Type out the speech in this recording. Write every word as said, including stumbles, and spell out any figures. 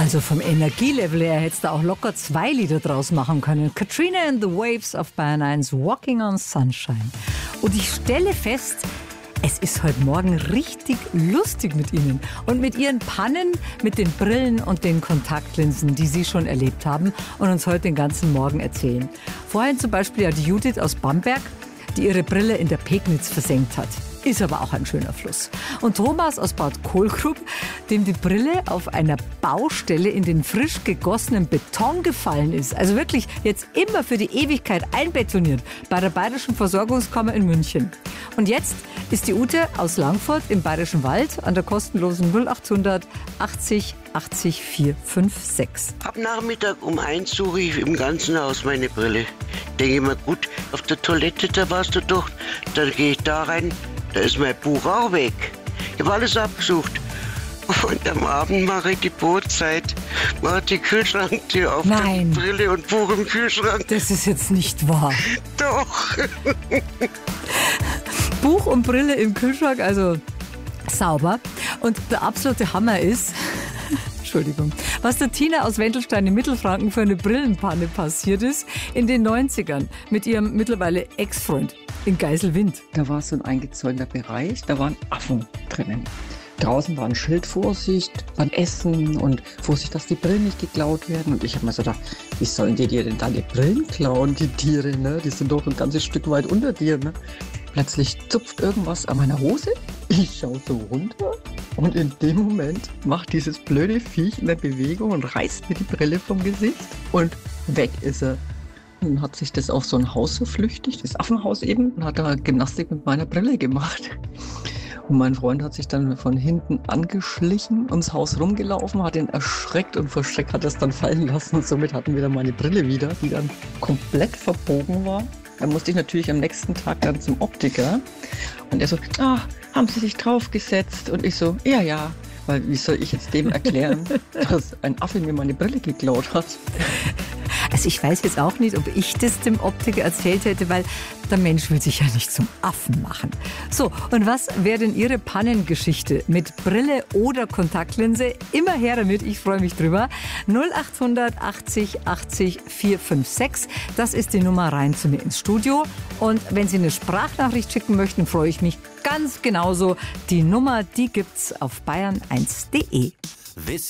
Also vom Energielevel her hättest du auch locker zwei Lieder draus machen können. Katrina and the Waves auf Bayern eins, Walking on Sunshine. Und ich stelle fest, es ist heute Morgen richtig lustig mit Ihnen. Und mit Ihren Pannen, mit den Brillen und den Kontaktlinsen, die Sie schon erlebt haben und uns heute den ganzen Morgen erzählen. Vorhin zum Beispiel ja die Judith aus Bamberg, die ihre Brille in der Pegnitz versenkt hat. Ist aber auch ein schöner Fluss. Und Thomas aus Bad Kohlgrub, dem die Brille auf einer Baustelle in den frisch gegossenen Beton gefallen ist. Also wirklich jetzt immer für die Ewigkeit einbetoniert bei der Bayerischen Versorgungskammer in München. Und jetzt ist die Ute aus Langfurt im Bayerischen Wald an der kostenlosen null achthundert achtzig achtzig vier fünf sechs. Ab Nachmittag um eins suche ich im ganzen Haus meine Brille. Denke ich mir, gut, auf der Toilette, da warst du doch. Dann gehe ich da rein, da ist mein Buch auch weg. Ich habe alles abgesucht. Und am Abend mache ich die Brotzeit, mache die Kühlschranktür auf, Nein. Die Brille und Buch im Kühlschrank. Das ist jetzt nicht wahr. Doch. Buch und Brille im Kühlschrank, also sauber. Und der absolute Hammer ist, Entschuldigung, was der Tina aus Wendelstein in Mittelfranken für eine Brillenpanne passiert ist in den neunzigern mit ihrem mittlerweile Ex-Freund in Geiselwind. Da war so ein eingezäunter Bereich, da waren Affen drinnen. Draußen war ein Schild, Vorsicht beim Essen und Vorsicht, dass die Brillen nicht geklaut werden. Und ich habe mir so gedacht, wie sollen die dir denn da die Brillen klauen, die Tiere, ne? Die sind doch ein ganzes Stück weit unter dir, ne? Plötzlich zupft irgendwas an meiner Hose. Ich schaue so runter und in dem Moment macht dieses blöde Viech eine Bewegung und reißt mir die Brille vom Gesicht und weg ist er. Dann hat sich das auf so ein Haus verflüchtigt, das Affenhaus eben, und hat da Gymnastik mit meiner Brille gemacht. Und mein Freund hat sich dann von hinten angeschlichen, ums Haus rumgelaufen, hat ihn erschreckt und vor Schreck hat er es dann fallen lassen. Und somit hatten wir dann meine Brille wieder, die dann komplett verbogen war. Dann musste ich natürlich am nächsten Tag dann zum Optiker. Und er so, ah, haben Sie sich draufgesetzt? Und ich so, ja, ja. Weil wie soll ich jetzt dem erklären, dass ein Affe mir meine Brille geklaut hat? Also ich weiß jetzt auch nicht, ob ich das dem Optiker erzählt hätte, weil der Mensch will sich ja nicht zum Affen machen. So, und was wäre denn Ihre Pannengeschichte mit Brille oder Kontaktlinse? Immer her damit, ich freue mich drüber. null achthundert achtzig achtzig vier fünf sechs, das ist die Nummer rein zu mir ins Studio. Und wenn Sie eine Sprachnachricht schicken möchten, freue ich mich ganz genauso. Die Nummer, die gibt's auf bayern eins punkt de.